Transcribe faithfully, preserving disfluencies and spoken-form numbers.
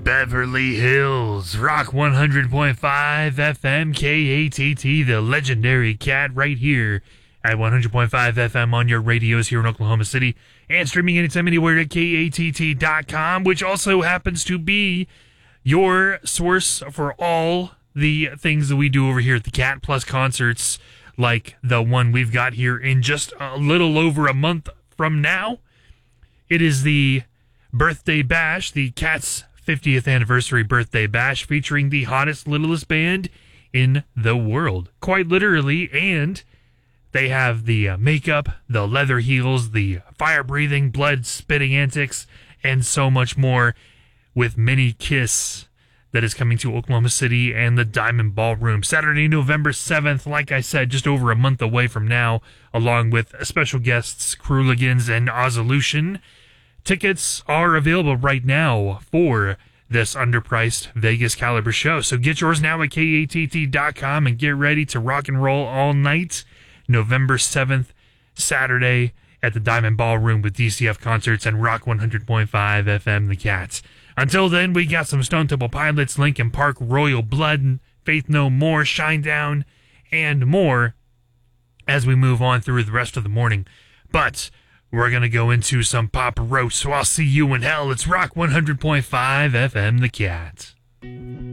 Beverly Hills, Rock one hundred point five F M, K A T T, the legendary cat, right here at one hundred point five F M on your radios here in Oklahoma City, and streaming anytime, anywhere at K A T T dot com, which also happens to be your source for all the things that we do over here at the Cat, plus concerts like the one we've got here in just a little over a month from now. It is the Birthday Bash, the Cat's fiftieth anniversary birthday bash, featuring the hottest, littlest band in the world, quite literally. And they have the uh, makeup, the leather heels, the fire-breathing, blood-spitting antics, and so much more, with Mini Kiss that is coming to Oklahoma City and the Diamond Ballroom Saturday, November seventh, like I said, just over a month away from now, along with special guests Krooligans and Ozolution. Tickets are available right now for this underpriced Vegas Caliber show. So get yours now at K A T T dot com and get ready to rock and roll all night. November seventh, Saturday, at the Diamond Ballroom with D C F Concerts and Rock one hundred point five F M, The Cats. Until then, we got some Stone Temple Pilots, Linkin Park, Royal Blood, Faith No More, Shinedown, and more as we move on through the rest of the morning. But we're going to go into some Papa Roach, so I'll see you in hell. It's Rock one hundred point five F M, The Cat.